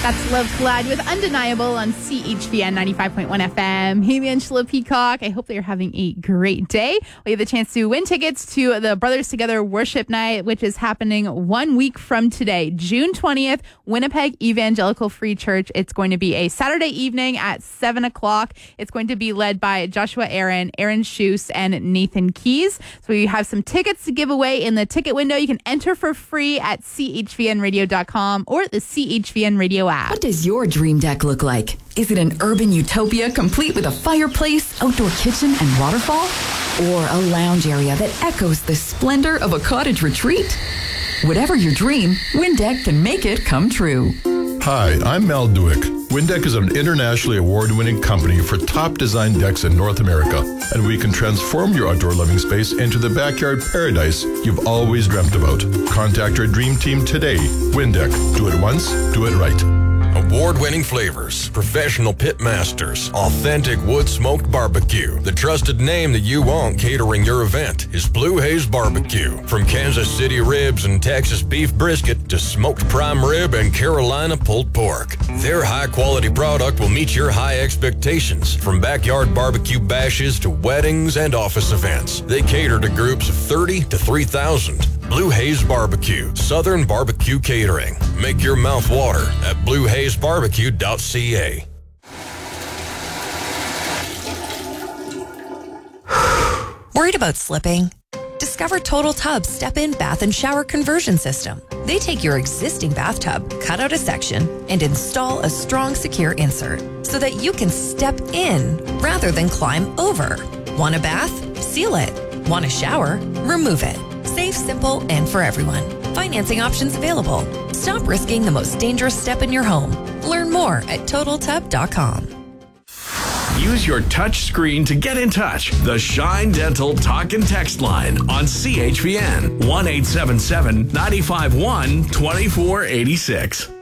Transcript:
That's Love Collide with Undeniable on CHVN 95.1 FM. Hey, Angela Peacock. I hope that you're having a great day. We have the chance to win tickets to the Brothers Together Worship Night, which is happening 1 week from today, June 20th, Winnipeg Evangelical Free Church. It's going to be a Saturday evening at 7 o'clock. It's going to be led by Joshua Aaron Schuss, and Nathan Keys. So we have some tickets to give away in the ticket window. You can enter for free at chvnradio.com or the CHVN Radio app. What does your dream deck look like? Is it an urban utopia complete with a fireplace, outdoor kitchen, and waterfall? Or a lounge area that echoes the splendor of a cottage retreat? Whatever your dream, Windeck can make it come true. Hi, I'm Mal Duick. Windeck is an internationally award-winning company for top design decks in North America, and we can transform your outdoor living space into the backyard paradise you've always dreamt about. Contact our dream team today. Windeck. Do it once, do it right. Award-winning flavors, professional pit masters, authentic wood-smoked barbecue. The trusted name that you want catering your event is Blue Haze Barbecue. From Kansas City ribs and Texas beef brisket to smoked prime rib and Carolina pulled pork, their high-quality product will meet your high expectations. From backyard barbecue bashes to weddings and office events, they cater to groups of 30 to 3,000. Blue Haze Barbecue, Southern Barbecue Catering. Make your mouth water at bluehazebarbecue.ca. Worried about slipping? Discover Total Tub's step-in bath and shower conversion system. They take your existing bathtub, cut out a section, and install a strong, secure insert so that you can step in rather than climb over. Want a bath? Seal it. Want a shower? Remove it. Safe, simple, and for everyone. Financing options available. Stop risking the most dangerous step in your home. Learn more at TotalTub.com. Use your touch screen to get in touch. The Shine Dental Talk and Text line on CHVN 1-877-951-2486.